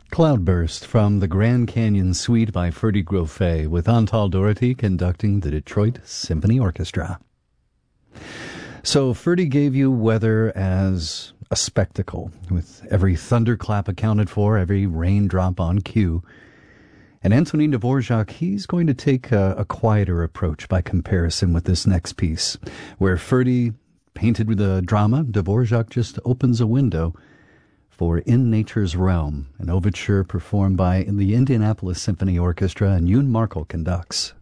Cloudburst from the Grand Canyon Suite by Ferdy Groffet, with Antal Doherty conducting the Detroit Symphony Orchestra. So Ferdy gave you weather as a spectacle, with every thunderclap accounted for, every raindrop on cue. And Antonin Dvorak, he's going to take a quieter approach by comparison with this next piece, where Ferdy painted with a drama, Dvorak just opens a window for In Nature's Realm, an overture performed by the Indianapolis Symphony Orchestra, and Yoon Markel conducts.